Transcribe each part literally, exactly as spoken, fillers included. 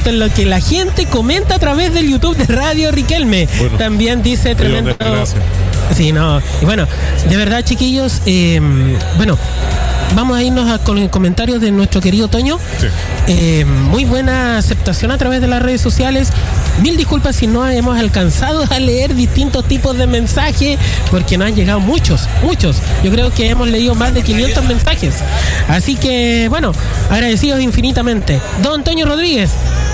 atento en lo que la gente comenta a través del YouTube de Radio Riquelme. Bueno, también dice tremendo. Sí, no. Y bueno, de verdad, chiquillos, eh, bueno, vamos a irnos a, con comentarios de nuestro querido Toño. Sí. Eh, muy buena aceptación a través de las redes sociales. Mil disculpas si no hemos alcanzado a leer distintos tipos de mensajes, porque nos han llegado muchos, muchos. Yo creo que hemos leído más de quinientos mensajes. Así que, bueno, agradecidos infinitamente. Don Toño Rodríguez.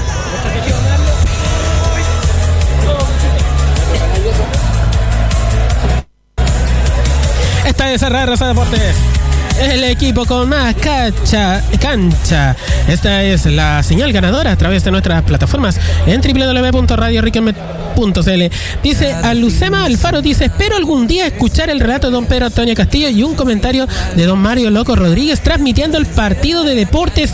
Esta es R R C Deportes. Es el equipo con más cacha, cancha. Esta es la señal ganadora a través de nuestras plataformas en doble u doble u doble u punto radio riquelme punto c l. Dice a Lucema Alfaro, dice, espero algún día escuchar el relato de don Pedro Antonio Castillo y un comentario de don Mario Loco Rodríguez transmitiendo el partido de Deportes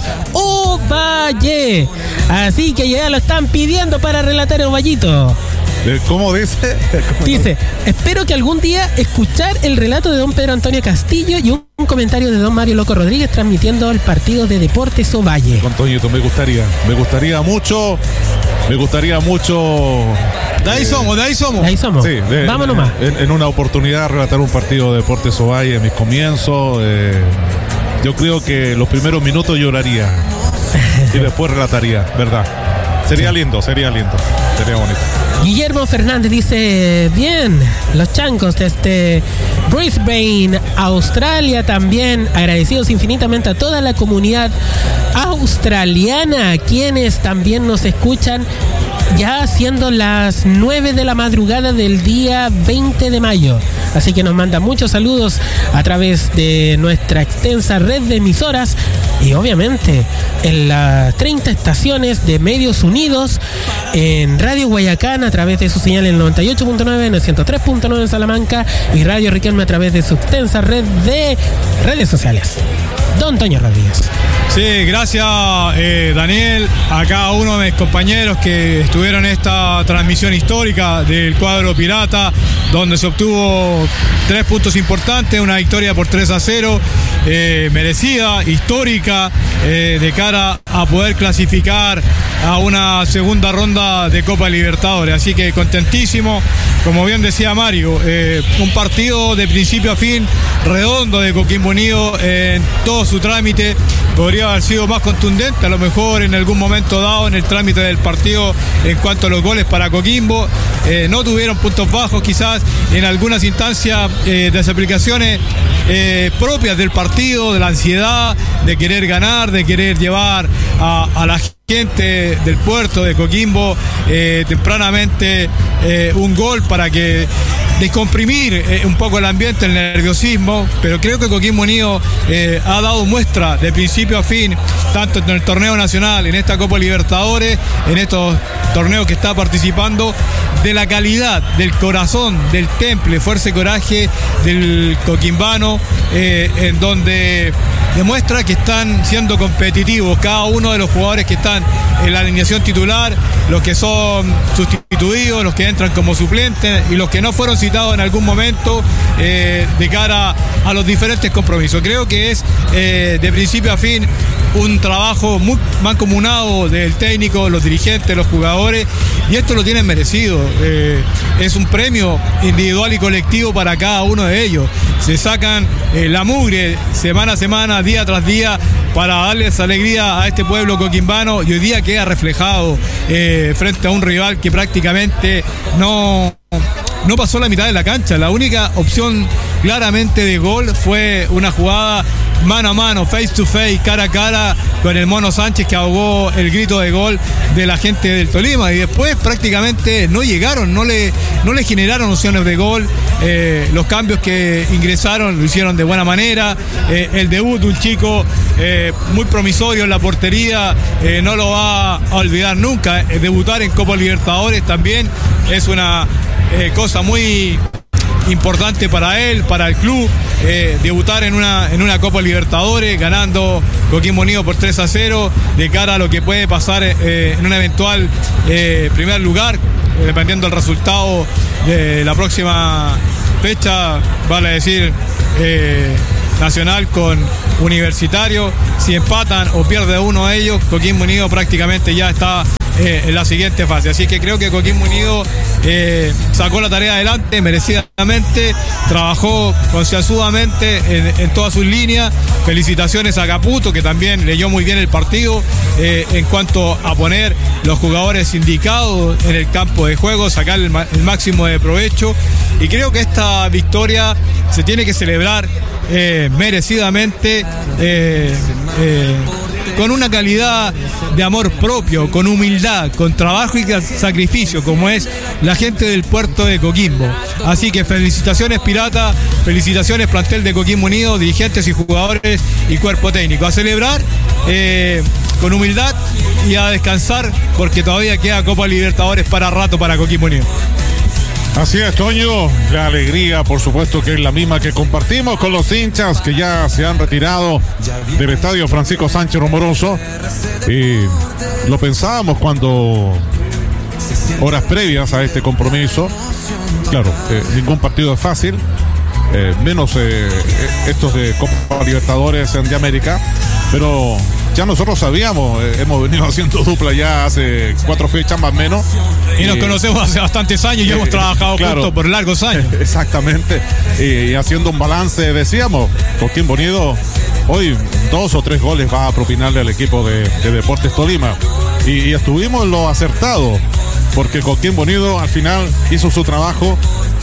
Ovalle. Así que ya lo están pidiendo para relatar Ovallito. ¿Cómo dice? ¿Cómo dice, espero que algún día escuchar el relato de don Pedro Antonio Castillo y un, un comentario de don Mario Loco Rodríguez transmitiendo el partido de Deportes Ovalle. Antonito, me gustaría, me gustaría mucho, me gustaría mucho. De ahí eh, somos, de ahí somos. De ahí somos. Sí, de, vámonos más. En, en una oportunidad relatar un partido de Deportes Ovalle en mis comienzos. Eh, yo creo que los primeros minutos lloraría y después relataría, ¿verdad? Sería lindo, sería lindo, sería bonito. Guillermo Fernández dice, bien, los chancos desde Brisbane, Australia también, agradecidos infinitamente a toda la comunidad australiana, quienes también nos escuchan ya siendo las nueve de la madrugada del día veinte de mayo. Así que nos manda muchos saludos a través de nuestra extensa red de emisoras y obviamente en las treinta estaciones de Medios Unidos, en Radio Guayacán a través de su señal en el noventa y ocho punto nueve, en el ciento tres punto nueve en Salamanca y Radio Riquelme a través de su extensa red de redes sociales. Don Toño Rodríguez. Sí, gracias eh, Daniel, a cada uno de mis compañeros que estuvieron en esta transmisión histórica del cuadro pirata, donde se obtuvo tres puntos importantes, una victoria por tres a cero, eh, merecida, histórica, eh, de cara a poder clasificar a una segunda ronda de Copa Libertadores. Así que contentísimo, como bien decía Mario, eh, un partido de principio a fin, redondo de Coquimbo Unido en todo su trámite. Podría haber sido más contundente, a lo mejor en algún momento dado en el trámite del partido en cuanto a los goles para Coquimbo. Eh, no tuvieron puntos bajos quizás en algunas instancias, eh, desaplicaciones eh, propias del partido, de la ansiedad, de querer ganar, de querer llevar a, a la gente del puerto de Coquimbo eh, tempranamente eh, un gol para que descomprimir eh, un poco el ambiente, el nerviosismo, pero creo que Coquimbo Unido eh, ha dado muestra de principio a fin, tanto en el torneo nacional, en esta Copa Libertadores, en estos torneos que está participando, de la calidad, del corazón, del temple, fuerza y coraje del coquimbano, eh, en donde demuestra que están siendo competitivos cada uno de los jugadores que están en la alineación titular, los que son sustituidos, los que entran como suplentes y los que no fueron citados en algún momento eh, de cara a los diferentes compromisos. Creo que es eh, de principio a fin un trabajo muy mancomunado del técnico, los dirigentes, los jugadores, y esto lo tienen merecido. Eh, es un premio individual y colectivo para cada uno de ellos. Se sacan eh, la mugre semana a semana, día tras día, para darles alegría a este pueblo coquimbano, y hoy día queda reflejado eh, frente a un rival que prácticamente no, no pasó la mitad de la cancha. La única opción claramente de gol fue una jugada mano a mano, face to face, cara a cara con el Mono Sánchez, que ahogó el grito de gol de la gente del Tolima, y después prácticamente no llegaron, no le, no le generaron opciones de gol. Eh, los cambios que ingresaron lo hicieron de buena manera. Eh, el debut de un chico eh, muy promisorio en la portería, eh, no lo va a olvidar nunca. Eh, debutar en Copa Libertadores también es una eh, cosa muy importante para él, para el club. Eh, debutar en una, en una Copa Libertadores ganando Coquimbo Unido por tres a cero, de cara a lo que puede pasar eh, en un eventual eh, primer lugar, eh, dependiendo del resultado de la próxima fecha, vale decir eh, Nacional con Universitario. Si empatan o pierde uno de ellos, Coquimbo Unido prácticamente ya está eh, en la siguiente fase. Así que creo que Coquimbo Unido eh, sacó la tarea adelante merecidamente, trabajó concienzudamente en, en todas sus líneas. Felicitaciones a Caputo, que también leyó muy bien el partido eh, en cuanto a poner los jugadores indicados en el campo de juego, sacar el, el máximo de provecho. Y creo que esta victoria se tiene que celebrar eh, merecidamente, eh, eh, con una calidad de amor propio, con humildad, con trabajo y sacrificio, como es la gente del puerto de Coquimbo. Así que felicitaciones Pirata, felicitaciones plantel de Coquimbo Unido, dirigentes y jugadores y cuerpo técnico. A celebrar eh, con humildad y a descansar, porque todavía queda Copa Libertadores para rato para Coquimbo Unido. Así es, Toño, la alegría por supuesto que es la misma que compartimos con los hinchas que ya se han retirado del estadio Francisco Sánchez Romoroso, y lo pensábamos cuando horas previas a este compromiso. Claro, eh, ningún partido es fácil, eh, menos eh, estos de Copa Libertadores de América, pero ya nosotros sabíamos, eh, hemos venido haciendo dupla ya hace cuatro fechas más o menos. Y nos conocemos hace bastantes años y eh, hemos trabajado claro, juntos por largos años. Exactamente. Y, y haciendo un balance, decíamos, Coquimbo Unido hoy dos o tres goles va a propinarle al equipo de, de Deportes Tolima. Y, y estuvimos en lo acertado, porque Coquimbo Unido al final hizo su trabajo.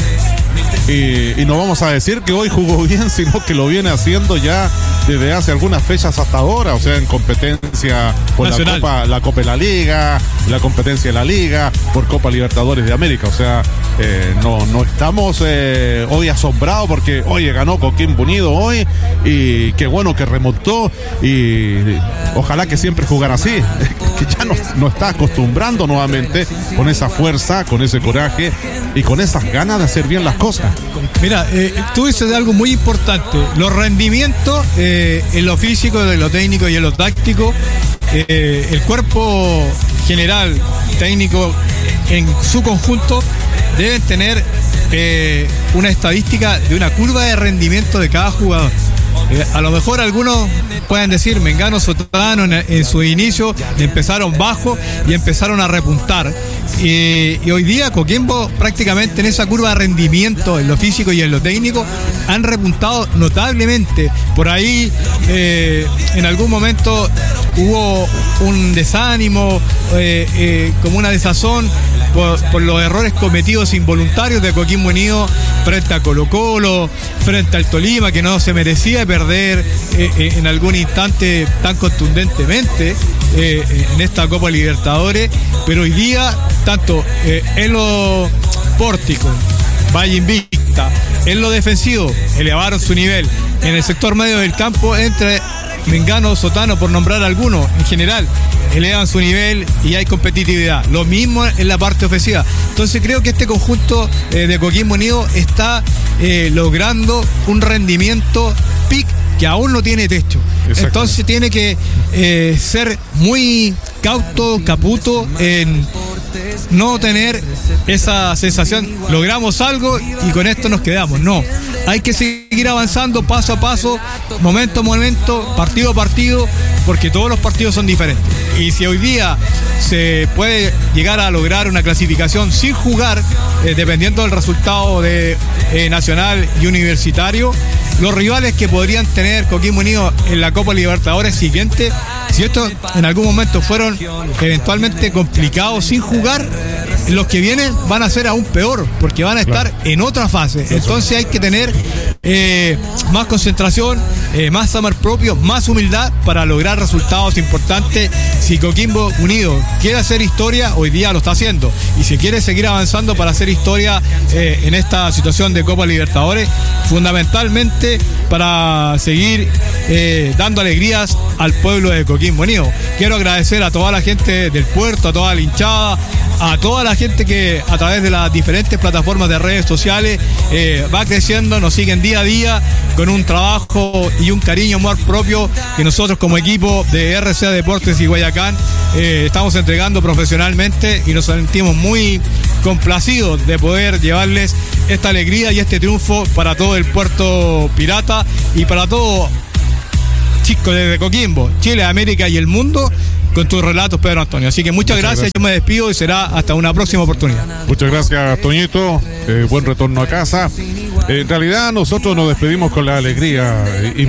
Y, y no vamos a decir que hoy jugó bien, sino que lo viene haciendo ya desde hace algunas fechas hasta ahora, o sea, en competencia por la Copa, la Copa de la Liga, la competencia de la Liga, por Copa Libertadores de América. O sea, eh, no, no estamos eh, hoy asombrados porque, oye, ganó Coquimbo Unido hoy y qué bueno que remontó, y ojalá que siempre jugara así, que ya nos no está acostumbrando nuevamente con esa fuerza, con ese coraje y con esas ganas de hacer bien las cosas. Mira, eh, tú dices de algo muy importante, los rendimientos eh, en lo físico, en lo técnico y en lo táctico. Eh, el cuerpo general técnico en su conjunto deben tener eh, una estadística de una curva de rendimiento de cada jugador. Eh, a lo mejor algunos pueden decir Mengano, Sotano en, en su inicio empezaron bajo y empezaron a repuntar, y, y hoy día Coquimbo prácticamente en esa curva de rendimiento en lo físico y en lo técnico han repuntado notablemente. Por ahí eh, en algún momento hubo un desánimo, eh, eh, como una desazón por, por los errores cometidos involuntarios de Coquimbo Unido frente a Colo Colo, frente al Tolima, que no se merecía perder eh, eh, en algún instante tan contundentemente eh, en esta Copa Libertadores. Pero hoy día, tanto eh, en lo pórtico, Valle Invicta, en lo defensivo, elevaron su nivel. En el sector medio del campo, entre Mengano, Sotano, por nombrar algunos, en general elevan su nivel y hay competitividad. Lo mismo en la parte ofensiva. Entonces creo que este conjunto eh, de Coquimbo Unido está eh, logrando un rendimiento pic que aún no tiene techo. Entonces tiene que eh, ser muy cauto, Caputo, en no tener esa sensación, logramos algo y con esto nos quedamos. No, hay que seguir avanzando paso a paso, momento a momento, partido a partido, porque todos los partidos son diferentes. Y si hoy día se puede llegar a lograr una clasificación sin jugar, eh, dependiendo del resultado de eh, Nacional y Universitario, los rivales que podrían tener Coquimbo Unido en la Copa Libertadores siguiente, si estos en algún momento fueron eventualmente complicados sin jugar, los que vienen van a ser aún peor, porque van a estar claro. en otra fase. Entonces hay que tener eh, más concentración, eh, más amor propio, más humildad para lograr resultados importantes. Si Coquimbo Unido quiere hacer historia, hoy día lo está haciendo, y si quiere seguir avanzando para hacer historia eh, en esta situación de Copa Libertadores, fundamentalmente para seguir eh, dando alegrías al pueblo de Coquimbo Unido. Quiero agradecer a toda la gente del puerto, a toda la hinchada, a toda la gente que a través de las diferentes plataformas de redes sociales eh, va creciendo, nos siguen día a día con un trabajo y un cariño, amor propio que nosotros como equipo de R C A Deportes y Guayacán eh, estamos entregando profesionalmente, y nos sentimos muy complacidos de poder llevarles esta alegría y este triunfo para todo el puerto pirata y para todo chicos desde Coquimbo, Chile, América y el mundo, con tus relatos, Pedro Antonio. Así que muchas, muchas gracias. gracias, yo me despido y será hasta una próxima oportunidad. Muchas gracias, Toñito, eh, buen retorno a casa. Eh, en realidad nosotros nos despedimos con la alegría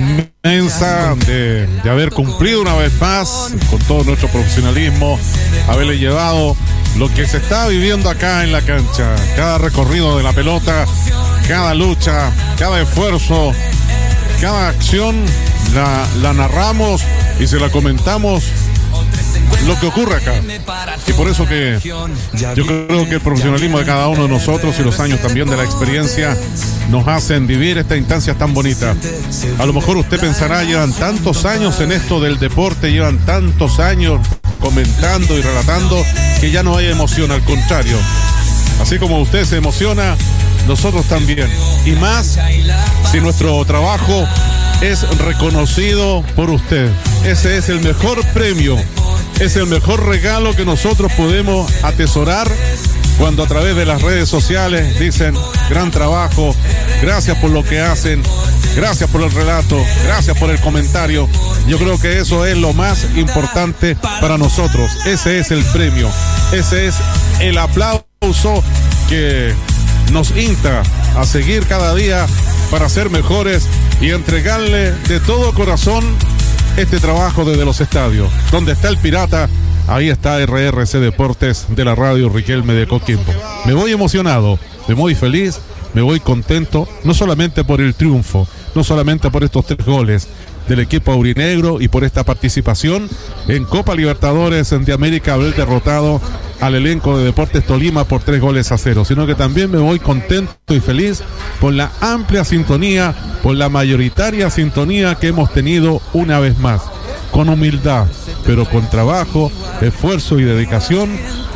inmensa de, de haber cumplido una vez más con todo nuestro profesionalismo, haberle llevado lo que se está viviendo acá en la cancha, cada recorrido de la pelota, cada lucha, cada esfuerzo, cada acción la, la narramos y se la comentamos lo que ocurre acá. Y por eso que yo creo que el profesionalismo de cada uno de nosotros y los años también de la experiencia nos hacen vivir esta instancia tan bonita. A lo mejor usted pensará, llevan tantos años en esto del deporte, llevan tantos años comentando y relatando que ya no hay emoción, al contrario. Así como usted se emociona, nosotros también. Y más si nuestro trabajo es reconocido por usted. Ese es el mejor premio, es el mejor regalo que nosotros podemos atesorar cuando a través de las redes sociales dicen gran trabajo, gracias por lo que hacen, gracias por el relato, gracias por el comentario. Yo creo que eso es lo más importante para nosotros. Ese es el premio, ese es el aplauso que nos insta a seguir cada día para ser mejores y entregarle de todo corazón este trabajo desde los estadios. Donde está el Pirata, ahí está R R C Deportes de la radio Riquelme de Coquimbo. Me voy emocionado, me voy feliz, me voy contento, no solamente por el triunfo, no solamente por estos tres goles del equipo aurinegro y por esta participación en Copa Libertadores de América, haber derrotado al elenco de Deportes Tolima por tres goles a cero, sino que también me voy contento y feliz por la amplia sintonía, por la mayoritaria sintonía que hemos tenido una vez más, con humildad, pero con trabajo, esfuerzo y dedicación.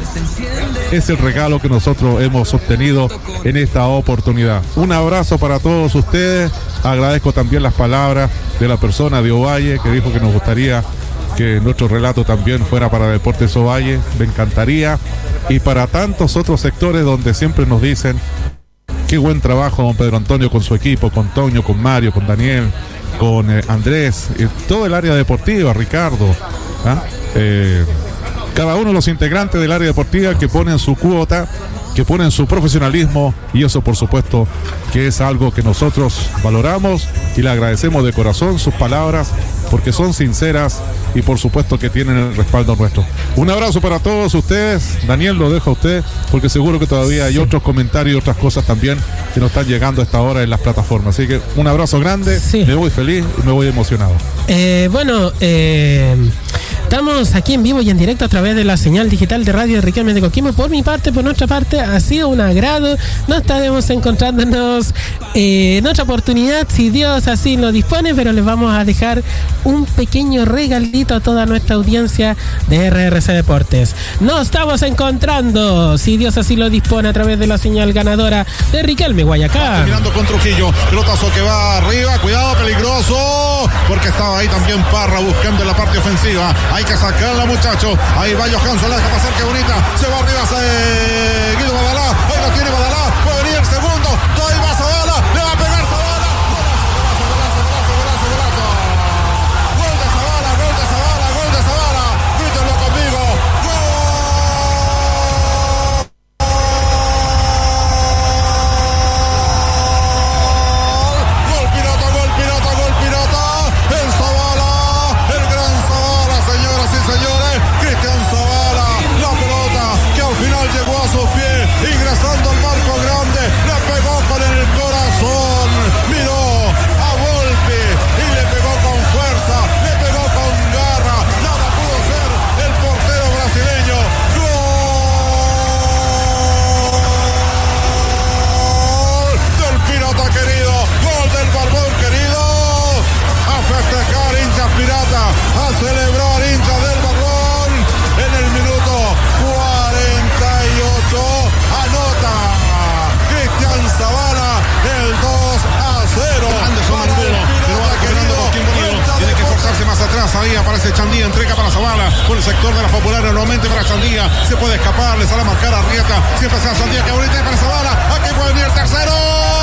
Es el regalo que nosotros hemos obtenido en esta oportunidad. Un abrazo para todos ustedes. Agradezco también las palabras de la persona de Ovalle, que dijo que nos gustaría que nuestro relato también fuera para Deportes Ovalle. Me encantaría. Y para tantos otros sectores donde siempre nos dicen qué buen trabajo don Pedro Antonio con su equipo, con Toño, con Mario, con Daniel, con eh, Andrés, y todo el área deportiva, Ricardo, ¿ah? eh, cada uno de los integrantes del área deportiva que ponen su cuota, que ponen su profesionalismo, y eso por supuesto que es algo que nosotros valoramos y le agradecemos de corazón sus palabras, porque son sinceras y por supuesto que tienen el respaldo nuestro. Un abrazo para todos ustedes. Daniel, lo dejo a usted porque seguro que todavía hay sí. otros comentarios y otras cosas también que nos están llegando a esta hora en las plataformas. Así que un abrazo grande, sí. me voy feliz y me voy emocionado. Eh, bueno, eh... estamos aquí en vivo y en directo a través de la señal digital de Radio Riquelme de Coquimbo. Por mi parte, por nuestra parte, ha sido un agrado. No estaremos encontrándonos eh, en otra oportunidad, si Dios así lo dispone, pero les vamos a dejar un pequeño regalito a toda nuestra audiencia de R R C Deportes. Nos estamos encontrando, si Dios así lo dispone, a través de la señal ganadora de Riquelme, Guayacán. Mirando con Trujillo, pelotazo que va arriba, cuidado, peligroso, porque estaba ahí también Parra buscando en la parte ofensiva. Hay que sacarla, muchachos. Ahí va Johansson, la deja pasar, qué bonita. Se va arriba eh, Guido Badalá. Ahí la tiene Badalá. Puede venir el segundo. Ahí va Zavala. Le va a pegar Zavala. Gol de Zavala, gol de Zavala, gol de Zavala. Grítenlo conmigo. Gol. Gol Pirata, gol Pirata, gol Pirata. El Zavala. El gran Zavala, señoras y señores. Cristian Zavala, la pelota que al final llegó a sus pies, ingresando al marco grande, le pegó con el corazón, miró a Volpi y le pegó con fuerza, le pegó con garra, nada pudo ser el portero brasileño. Gol del Pirata querido, gol del Barbón querido. A festejar, hinchas Pirata, a celebrar, hinchas del Barbón. En el minuto cuarenta y ocho anota Cristian Zavala el dos a cero. Anderson Angulo, pero va querido, tiene que forzarse más atrás. Ahí aparece Chandía, entrega para Zavala por el sector de la Popular, nuevamente para Chandía. Se puede escapar, le sale a marcar a Arrieta. Siempre sea Chandía, que ahorita es para Zavala. Aquí puede venir el tercero.